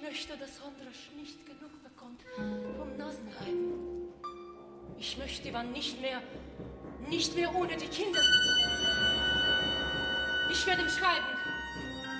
möchte, dass Andras nicht genug bekommt vom Nasenreiben. Ich möchte Ivan nicht mehr ohne die Kinder. Ich werde ihm schreiben.